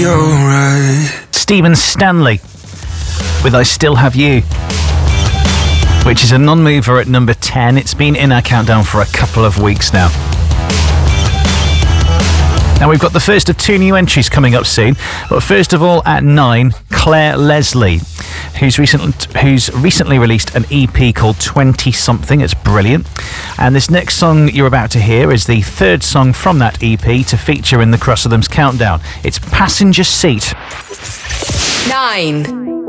be alright. Stephen Stanley with I Still Have You, which is a non-mover at number 10. It's been in our countdown for a couple of weeks now. Now we've got the first of 2 new entries coming up soon, but first of all at 9, Claire Leslie, who's recently released an EP called 20 Something. It's brilliant. And this next song you're about to hear is the 3rd song from that EP to feature in the Cross of Them's countdown. It's Passenger Seat. 9.